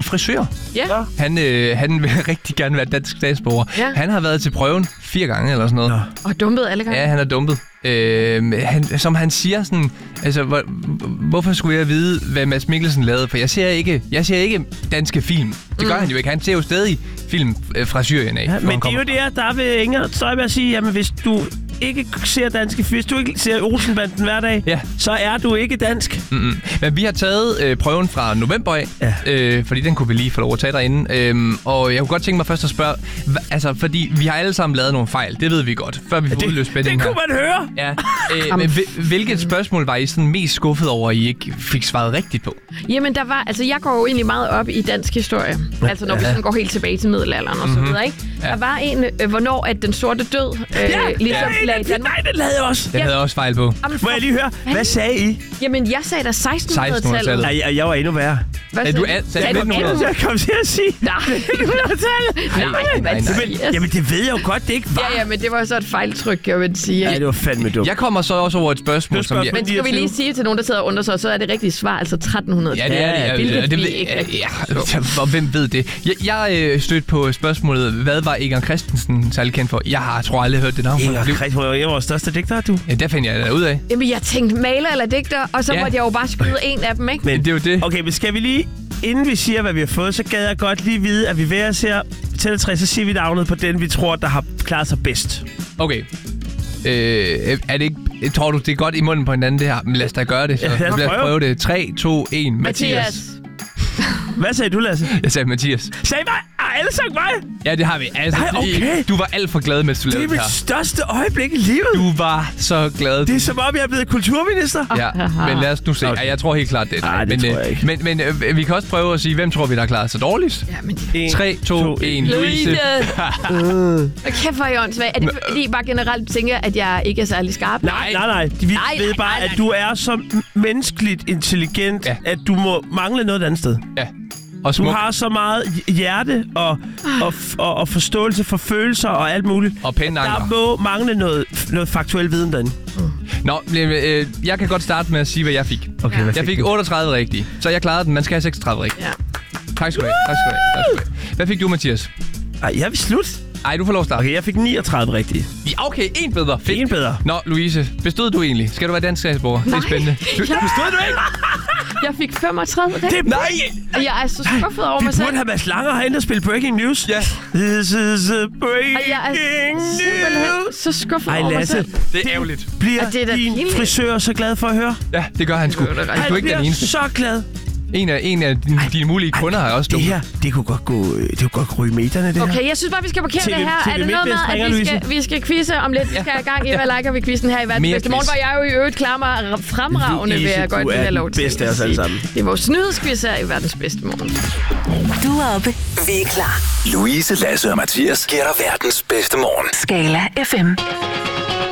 frisør. Ja. Han vil rigtig gerne være dansk statsborger. Ja. Han har været til prøven 4 gange eller sådan noget. Og dumpet alle gange. Ja, han er dumpet. Som han siger sådan, altså, hvorfor skulle jeg vide, hvad Mads Mikkelsen lavede? For jeg ser ikke danske film. Det gør han jo ikke. Han ser jo stadig film fra Syrien af. Ja, men det er jo det, der vil Inger Støjberg at sige, jamen hvis du ikke ser danske film, hvis du ikke ser Olsenbanden hver dag, så er du ikke dansk. Men vi har taget prøven fra november af, fordi den kunne vi lige få lov at tage derinde. Og jeg kunne godt tænke mig først at spørge, altså, fordi vi har alle sammen lavet nogle fejl, det ved vi godt, før vi får udløst spændingen her. Det kunne man høre! Ja. Men hvilket spørgsmål var I sådan mest skuffet over, at I ikke fik svaret rigtigt på? Jamen, jeg går jo egentlig meget op i dansk historie. Altså, når vi sådan går helt tilbage til middelalderen og så videre, ikke? Der var en, hvornår at den sorte død ligesom lagde Danmark. Nej, den lavede jeg også. Den havde jeg også fejl på. Må jeg lige høre, hvad sagde I? Jamen, jeg sagde da 1600-tallet. Nej, jeg var endnu værre. Hvad sagde du? Jeg kom til at sige. Nej, 1800-tallet. Nej. Jamen, det ved jeg jo godt, det ikke var. Ja, men det var så et fejltryk, jeg vil sige. Nej, det var fandme dumt. Jeg kommer så også over et spørgsmål, som jeg... Men skal vi lige sige til nogen, der sidder under sig, så er det rigtige svar, altså 1300-tallet. Ja, det er det. Hvilket vi ikke rigtig hvem ved det? Jeg stødte på spørgsmålet, hvad var Egon Christensen særlig kendt for? Jeg har tror aldrig hørt det navn. Egon Christensen var vores største digter, du. Ja, der fandt jeg da ud af. Jamen, jeg tænkte maler eller digter, og så måtte jeg jo bare skyde en af dem, ikke? Men det er jo det. Okay, men skal vi lige... Inden vi siger, hvad vi har fået, så gad jeg godt lige vide, at vi hver os her til 3, så siger vi navnet på den, vi tror, der har klaret sig bedst. Okay. Er det ikke... Tror du, det er godt i munden på hinanden, det her? Men lad os da gøre det, så. Ja, lad os prøve det. 3, 2, 1. Mathias. Hvad sagde du, Lasse? Jeg sagde Mathias. Sagde mig? Har alle sagt mig? Ja, det har vi. Altså, nej, okay. Du var alt for glad, mens du lavede det her. Det er mit største øjeblik i livet. Du var så glad. Det er som om, jeg er blevet kulturminister. Ja, men lad os nu se. Okay. Jeg tror helt klart, det er nej, det tror jeg ikke. Men vi kan også prøve at sige, hvem tror vi, der har klaret sig dårligst? Ja, men 3, 2, 1. Louise. Kæft, hvor er I åndssvagt. Er det fordi, I bare generelt tænker, at jeg ikke er særlig skarp? Nej. Vi ved bare, at du er så menneskeligt intelligent, at du må mangle noget andet sted. Ja. Du har så meget hjerte og forståelse for følelser og alt muligt. Og pæne anker. Der må mangle noget faktuel viden derinde. Nå, jeg kan godt starte med at sige, hvad jeg fik. Okay, jeg fik 38 rigtige, så jeg klarede den. Man skal have 36 rigtige. Ja. Tak skal du have. Hvad fik du, Mathias? Ej, jeg vil slutte. Ej, du får lov at starte. Okay, jeg fik 39 rigtige. Ja, okay, en bedre. Fedt. En bedre. Nå, Louise, bestod du egentlig? Skal du være dansk statsborger? Det er spændende. Bestod du ikke? Jeg fik 35 rigtige. Nej! Og jeg er så skuffet over mig selv. Vi burde have Mads Langer herinde og spille Breaking News. Ja. This is a breaking Og jeg er simpelthen så skuffet over mig selv. Det er ærgerligt. Bliver din frisør så glad for at høre? Ja, det gør han sgu. Du er ikke den eneste. Så glad. En af dine mulige kunder har også dumpet. Det kunne godt ryge meterne, det her. Okay, jeg synes bare, vi skal parkere det her. Er det noget med, at vi skal quizze om lidt? Vi skal have gang i, hvad liker vi quizzen her i verdens bedste morgen, hvor jeg jo i øvrigt klarer mig fremragende ved at godt have lov til bedste af os alle sammen. Det er vores nyhedsquiz her i verdens bedste morgen. Du er oppe. Vi er klar. Louise, Lasse og Mathias giver dig verdens bedste morgen. Skala FM.